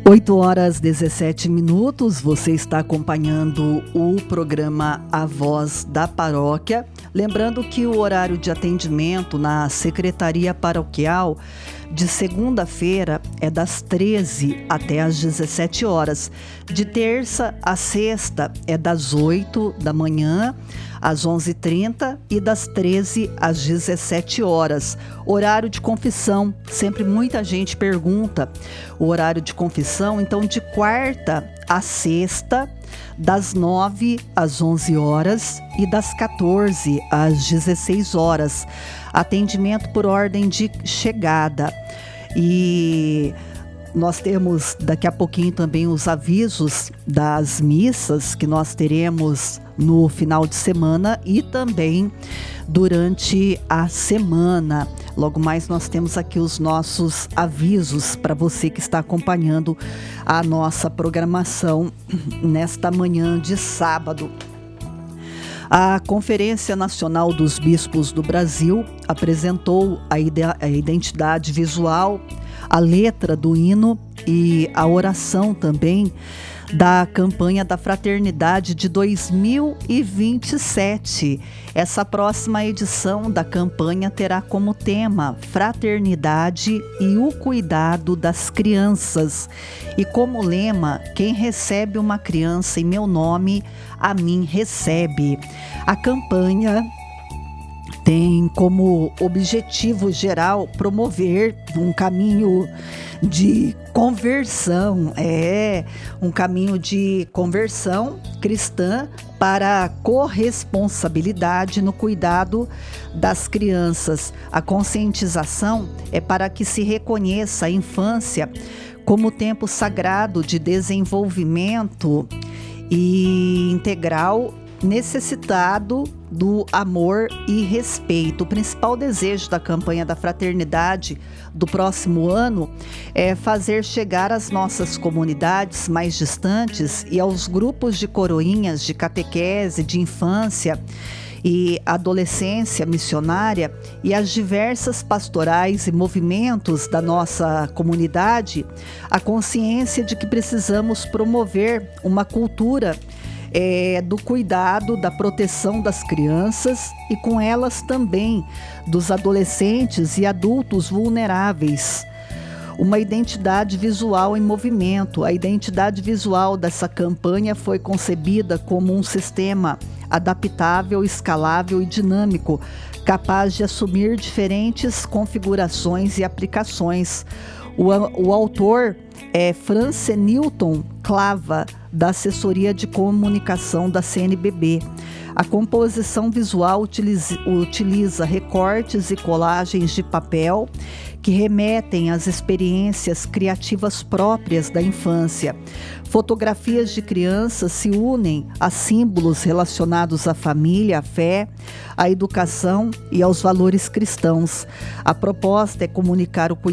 8h17, você está acompanhando o programa A Voz da Paróquia. Lembrando que o horário de atendimento na Secretaria Paroquial de segunda-feira é das 13 até as 17 horas. De terça a sexta é das 8 da manhã às 11h30 e das 13 às 17 horas. Horário de confissão, sempre muita gente pergunta o horário de confissão. Então, de quarta a sexta, das 9 às 11 horas e das 14 às 16 horas. Atendimento por ordem de chegada. E nós temos daqui a pouquinho também os avisos das missas que nós teremos no final de semana e também durante a semana. Logo mais nós temos aqui os nossos avisos para você que está acompanhando a nossa programação nesta manhã de sábado. A Conferência Nacional dos Bispos do Brasil apresentou a identidade visual, a letra do hino e a oração também da campanha da Fraternidade de 2027. Essa próxima edição da campanha terá como tema Fraternidade e o Cuidado das Crianças. E como lema, quem recebe uma criança em meu nome, a mim recebe. A campanha tem como objetivo geral promover um caminho de conversão, um caminho de conversão cristã para a corresponsabilidade no cuidado das crianças. A conscientização é para que se reconheça a infância como tempo sagrado de desenvolvimento e integral, necessitado do amor e respeito. O principal desejo da campanha da fraternidade do próximo ano é fazer chegar às nossas comunidades mais distantes e aos grupos de coroinhas de catequese, de infância e adolescência missionária e as diversas pastorais e movimentos da nossa comunidade a consciência de que precisamos promover uma cultura do cuidado, da proteção das crianças e com elas também dos adolescentes e adultos vulneráveis. Uma identidade visual em movimento. A identidade visual dessa campanha foi concebida como um sistema adaptável, escalável e dinâmico, capaz de assumir diferentes configurações e aplicações. O autor é Francenilton Clava, da Assessoria de Comunicação da CNBB. A composição visual utiliza recortes e colagens de papel que remetem às experiências criativas próprias da infância. Fotografias de crianças se unem a símbolos relacionados à família, à fé, à educação e aos valores cristãos. A proposta é comunicar o